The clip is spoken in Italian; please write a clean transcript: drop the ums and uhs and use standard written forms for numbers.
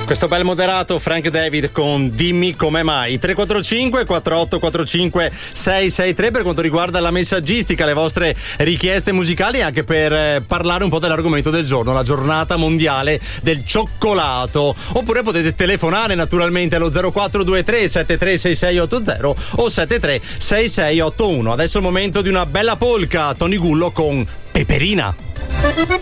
Questo bel moderato Frank David con Dimmi come mai. 345 4845 663 per quanto riguarda la messaggistica, le vostre richieste musicali, anche per parlare un po' dell'argomento del giorno, la giornata mondiale del cioccolato. Oppure potete telefonare naturalmente allo 0423 736680 o 736681. Adesso è il momento di una bella polka, Tony Gullo con Peperina.